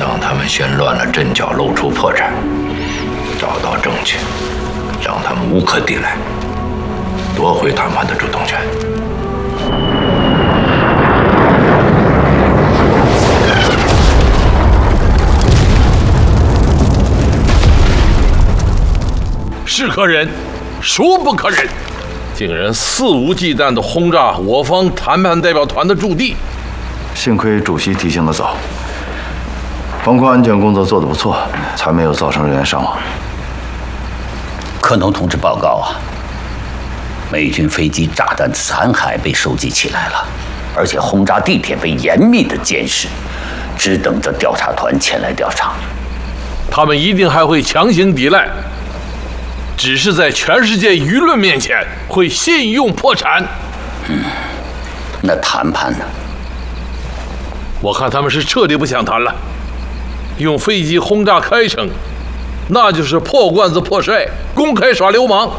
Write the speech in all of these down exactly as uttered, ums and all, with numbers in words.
让他们先乱了阵脚，露出破绽，找到证据，让他们无可抵赖，夺回谈判的主动权。 是可忍，孰不可忍！竟然肆无忌惮地轰炸我方谈判代表团的驻地。 幸亏主席提醒得早，防空安全工作做得不错，才没有造成人员伤亡。 克农同志报告啊，美军飞机炸弹残骸被收集起来了，而且轰炸地点被严密的监视，只等着调查团前来调查。 他们一定还会强行抵赖。只是在全世界舆论面前会信用破产。 嗯，那谈判呢？ 我看他们是彻底不想谈了。用飞机轰炸开城，那就是破罐子破摔，公开耍流氓。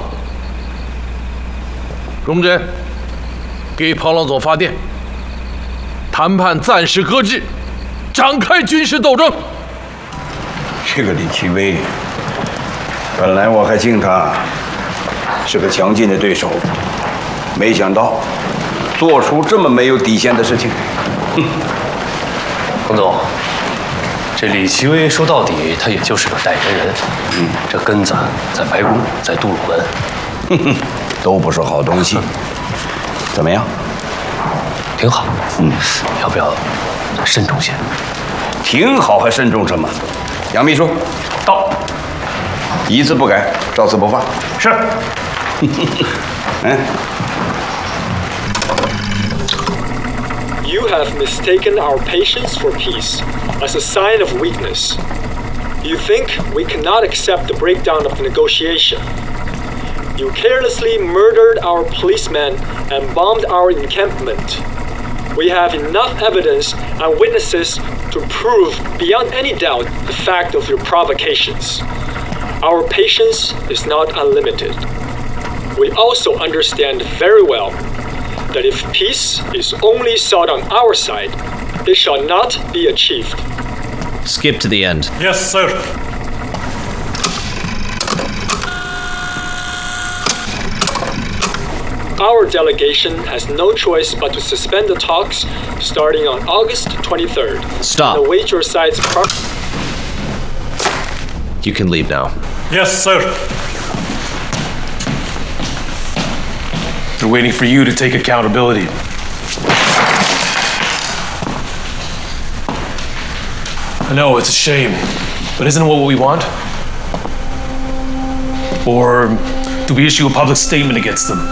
荣臻，给庞老总发电，谈判暂时搁置，展开军事斗争。 这个李奇微。本来我还敬他是个强劲的对手，没想到做出这么没有底线的事情。哼， 彭总，这李奇微说到底，他也就是个代言人。嗯，这根子在白宫，在杜鲁门， 哼哼，都不是好东西。怎么样？ 挺好。嗯，要不要慎重些？ 挺好，还慎重什么？杨秘书， 到。 一字不改，照此不犯。 是。 嗯。 You have mistaken our patience for peace as a sign of weakness. You think we cannot accept the breakdown of the negotiation. You carelessly murdered our policemen and bombed our encampment. We have enough evidence and witnesses to prove beyond any doubt the fact of your provocations. Our patience is not unlimited. We also understand very well that if peace is only sought on our side, it shall not be achieved. Skip to the end. Yes, sir. Our delegation has no choice but to suspend the talks starting on August twenty-third. Stop. And await your side's pro- You can leave now. Yes, sir. They're waiting for you to take accountability. I know, it's a shame, but isn't it what we want? Or do we issue a public statement against them?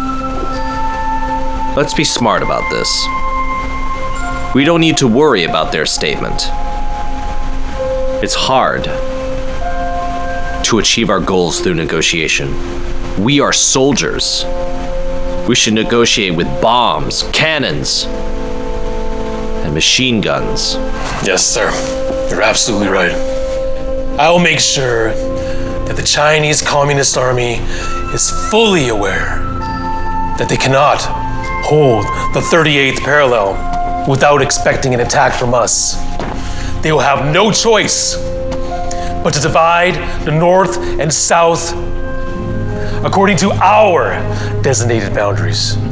Let's be smart about this. We don't need to worry about their statement. It's hard to achieve our goals through negotiation. We are soldiers. We should negotiate with bombs, cannons, and machine guns. Yes, sir. You're absolutely right. I will make sure that the Chinese Communist Army is fully aware that they cannot hold the thirty-eighth parallel without expecting an attack from us. They will have no choice but to divide the North and South according to our designated boundaries.